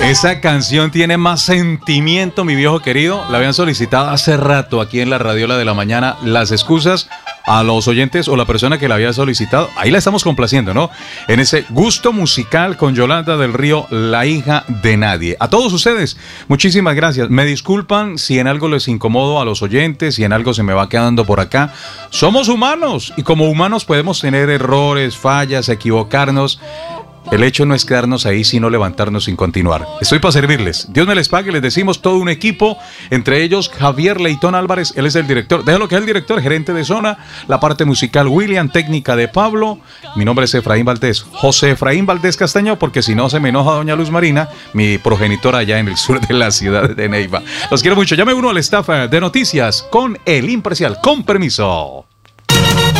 Esa canción tiene más sentimiento, mi viejo querido. La habían solicitado hace rato aquí en la Radiola de la Mañana. Las excusas a los oyentes o la persona que la había solicitado, ahí la estamos complaciendo, ¿no? En ese gusto musical con Yolanda del Río, la hija de nadie. A todos ustedes, muchísimas gracias. Me disculpan si en algo les incomodo a los oyentes, si en algo se me va quedando por acá. Somos humanos y como humanos podemos tener errores, fallas, equivocarnos. El hecho no es quedarnos ahí, sino levantarnos sin continuar. Estoy para servirles. Dios me les pague. Les decimos todo un equipo, entre ellos Javier Leitón Álvarez, él es el director. Déjalo que es el director, gerente de zona. La parte musical William, técnica de Pablo. Mi nombre es Efraín Valdés, José Efraín Valdés Castaño, porque si no se me enoja doña Luz Marina, mi progenitora allá en el sur de la ciudad de Neiva. Los quiero mucho. Ya me uno al staff de noticias con el Imparcial. Con permiso.